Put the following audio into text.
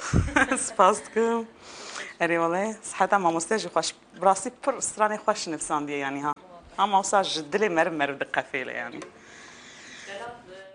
سپاس دکم اری والله صحتا ما مستجی خوش براسي پر استراني خوش نفسان دي يعني ها مامۆستا ji dilê meriv meriv diqefêle yani